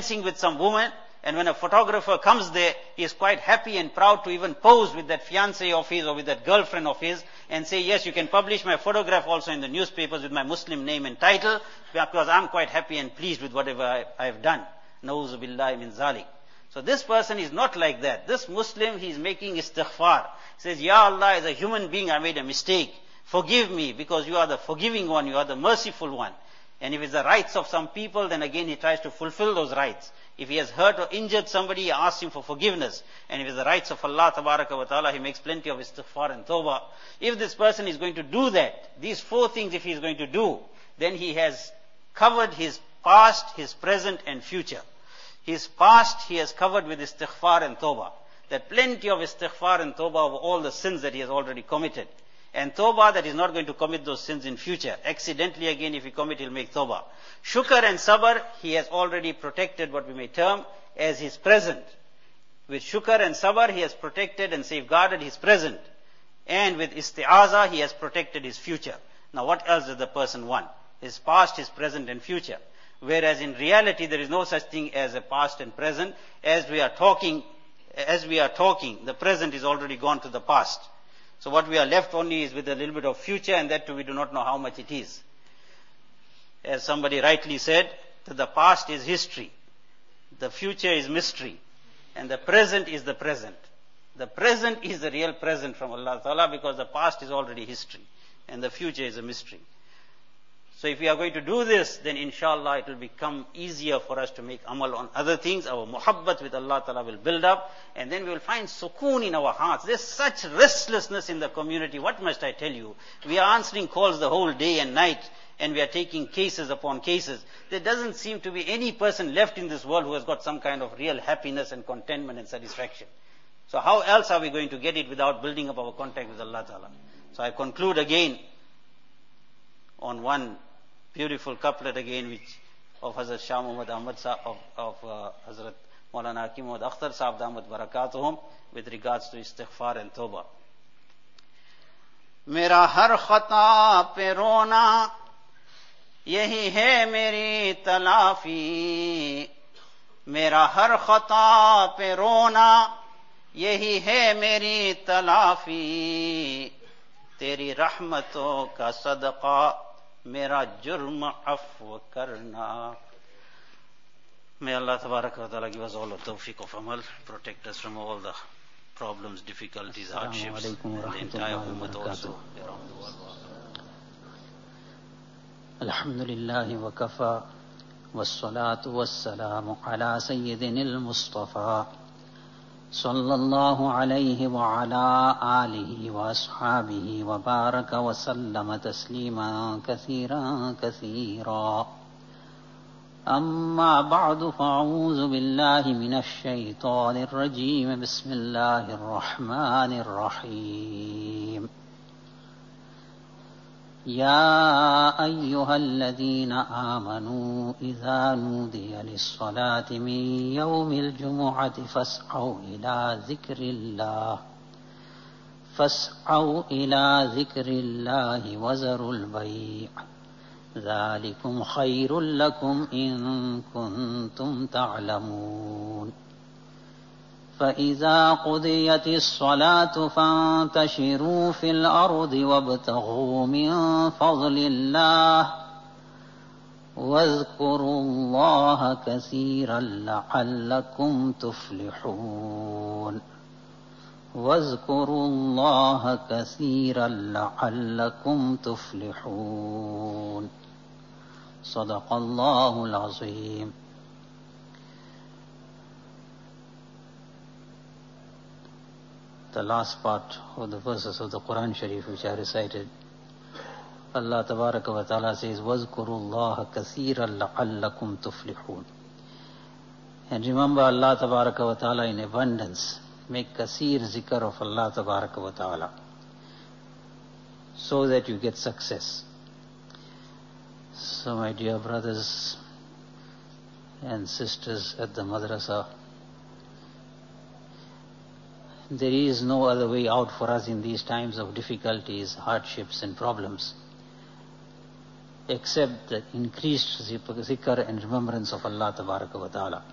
dancing with some woman, and when a photographer comes there, he is quite happy and proud to even pose with that fiancée of his or with that girlfriend of his and say, yes, you can publish my photograph also in the newspapers with my Muslim name and title, because I'm quite happy and pleased with whatever I have done. Na'uzu billahi min zalik. So this person is not like that. This Muslim, he is making istighfar. He says, Ya Allah, as a human being, I made a mistake. Forgive me, because you are the forgiving one, you are the merciful one. And if it's the rights of some people, then again he tries to fulfill those rights. If he has hurt or injured somebody, he asks him for forgiveness. And if it's the rights of Allah tabaraka wa ta'ala, he makes plenty of istighfar and tawbah. If this person is going to do that, these 4 things if he is going to do, then he has covered his past, his present and future. His past he has covered with istighfar and tawbah. That plenty of istighfar and tawbah of all the sins that he has already committed. And tawbah, that is not going to commit those sins in future. Accidentally again, if he commit, he'll make tawbah. Shukr and sabr, he has already protected what we may term as his present. With shukr and sabr, he has protected and safeguarded his present. And with isti'aza, he has protected his future. Now what else does the person want? His past, his present and future. Whereas in reality, there is no such thing as a past and present. As we are talking, the present is already gone to the past. So what we are left only is with a little bit of future, and that too we do not know how much it is. As somebody rightly said, that the past is history, the future is mystery, and the present is the present. The present is the real present from Allah Ta'ala, because the past is already history, and the future is a mystery. So if we are going to do this, then inshallah it will become easier for us to make amal on other things. Our muhabbat with Allah Ta'ala will build up, and then we will find sukoon in our hearts. There's such restlessness in the community. What must I tell you? We are answering calls the whole day and night, and we are taking cases upon cases. There doesn't seem to be any person left in this world who has got some kind of real happiness and contentment and satisfaction. So how else are we going to get it without building up our contact with Allah Ta'ala? So I conclude again on one beautiful couplet again, which of Hazrat Shah Muhammad Ahmad Sahab, of Hazrat Maulana Hakim Muhammad Akhtar Sahab Damat Barakatuhum, with regards to istighfar and tawbah. Mera har khata pe rona, yahi hai meri talafi. Mera har khata pe rona, yahi hai meri talafi. Teri rahmaton ka sadaqa, Mera jurm afw karna. May Allah Tabaraka wa Ta'ala give us all a tawfiq of amal, protect us from all the problems, difficulties, hardships, and the entire ummah also around the world. Alhamdulillah wa kafa, wassalatu wassalamu ala sayyidina al-Mustafa, sallallahu alayhi wa ala alihi wa ashabihi wa baraka wa sallama tasliman kathiran kathira. Amma ba'du, fa'udhu billahi minash shaytanir rajim. Bismillahir rahmanir rahim. يا أيها الذين آمنوا إذا نودي للصلاة من يوم الجمعة فاسعوا إلى ذكر الله وذروا البيع ذلكم خير لكم إن كنتم تعلمون. فإذا قضيت الصلاة فانتشروا في الأرض وابتغوا من فضل الله واذكروا الله كثيرا لعلكم تفلحون. واذكروا الله كثيرا لعلكم تفلحون. صدق الله العظيم. The last part of the verses of the Quran Sharif which I recited, Allah Tabaraka wa Ta'ala says, وَاذْكُرُوا اللَّهَ كَثِيرًا لَعَلَّكُمْ تُفْلِحُونَ. And remember Allah Tabaraka wa Ta'ala in abundance. Make kaseer zikr of Allah Tabaraka wa Ta'ala, so that you get success. So my dear brothers and sisters at the madrasa, there is no other way out for us in these times of difficulties, hardships and problems, except the increased zikr and remembrance of Allah Tabaraka wa Ta'ala.